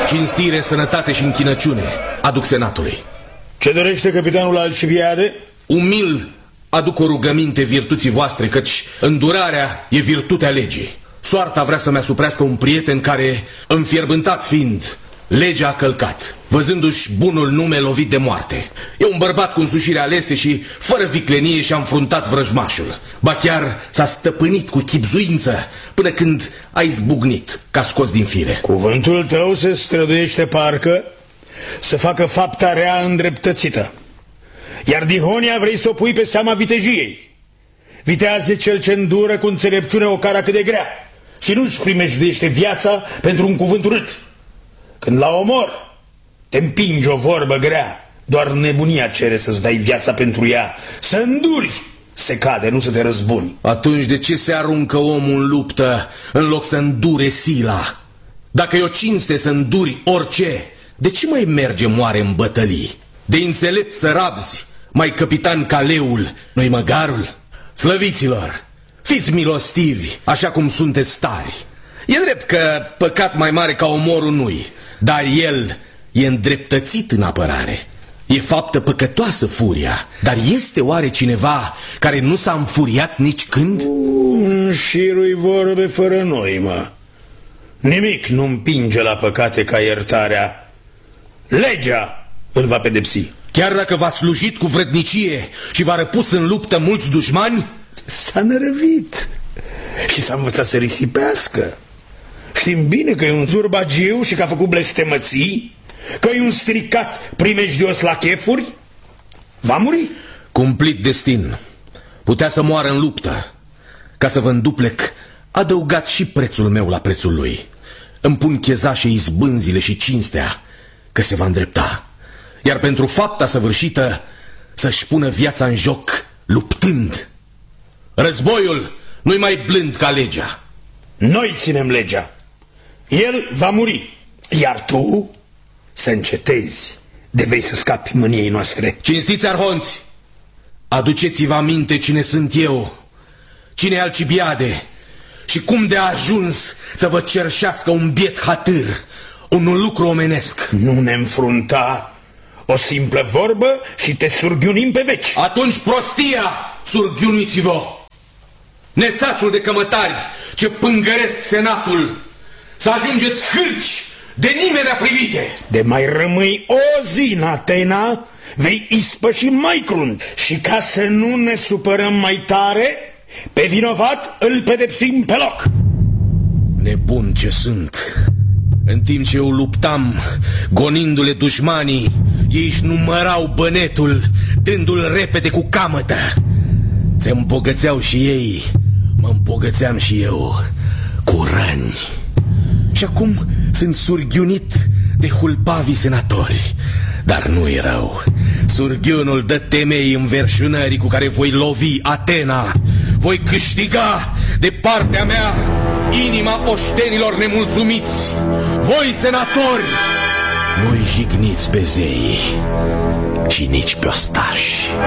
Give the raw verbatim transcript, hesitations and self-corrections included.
Cinstire, sănătate și închinăciune aduc senatului. Ce dorește capitanul Alcibiade? Umil aduc o rugăminte virtuții voastre, căci îndurarea e virtutea legii. Soarta vrea să-mi asuprească un prieten care, înfierbântat fiind, legea a călcat, văzându-și bunul nume lovit de moarte. E un bărbat cu însușiri alese și fără viclenie și-a înfruntat vrăjmașul. Ba chiar s-a stăpânit cu chibzuință până când a izbucnit ca scos din fire. Cuvântul tău se străduiește parcă să facă fapta rea îndreptățită, iar dihonia vrei să o pui pe seama vitejiei. Vitează cel ce îndură cu înțelepciune o cara cât de grea și nu-și primejduiește viața pentru un cuvânt urât. Când la omor te împinge o vorbă grea, doar nebunia cere să-ți dai viața pentru ea. Să înduri, se cade, nu să te răzbuni. Atunci de ce se aruncă omul în luptă în loc să îndure sila? Dacă e o cinste să înduri orice, de ce mai merge moare în bătălii? De înțelept să rabzi, mai capitan ca leul, noi măgarul? Slăviților, fiți milostivi, așa cum sunteți tari. E drept că păcat mai mare ca omorul nu-i, dar el e îndreptățit în apărare. E faptă păcătoasă furia, dar este oare cineva care nu s-a înfuriat nici când? Un șirui vorbe fără noi, mă. Nimic nu împinge la păcate ca iertarea. Legea îl va pedepsi. Chiar dacă v-a slujit cu vrednicie și v-a răpus în luptă mulți dușmani? S-a nărăvit și s-a învățat să risipească. Știm bine că e un zurbagiu și că a făcut blestemății, că e un stricat primejdios la chefuri. Va muri? Cumplit destin. Putea să moară în luptă. Ca să vă înduplec, adăugați și prețul meu la prețul lui. Îmi pun chezașe izbânzile și cinstea că se va îndrepta. Iar pentru fapta săvârșită să-și pună viața în joc luptând. Războiul nu-i mai blând ca legea. Noi ținem legea. El va muri, iar tu să încetezi de vei să scapi mâniei noastre. Cinstiți arhonți, aduceți-vă aminte cine sunt eu, cine e Alcibiade și cum de a ajuns să vă cerșească un biet hatâr, un lucru omenesc. Nu ne înfrunta, o simplă vorbă și te surghiunim pe veci. Atunci prostia, surghiuniți-vă! Nesațul de cămătari ce pângăresc senatul, să ajungeți hârci de nimerea privite. De mai rămâi o zi în Atena, vei ispăși mai crunt. Și ca să nu ne supărăm mai tare, pe vinovat îl pedepsim pe loc. Nebun ce sunt. În timp ce eu luptam, gonindu-le dușmanii, ei își numărau bănetul, dându-l repede cu camătă. Se îmbogățeau și ei, mă îmbogățeam și eu cu răni. Și acum sunt surghiunit de hulpavii senatori. Dar nu e rău. Surghiunul dă temei înverșunării cu care voi lovi Atena. Voi câștiga de partea mea inima oștenilor nemulțumiți. Voi, senatori, nu-i jigniți pe zei și nici pe ostași.